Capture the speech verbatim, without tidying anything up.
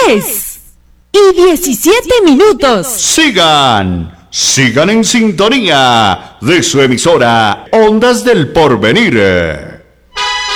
diez y diecisiete minutos. Sigan, sigan en sintonía de su emisora Ondas del Porvenir.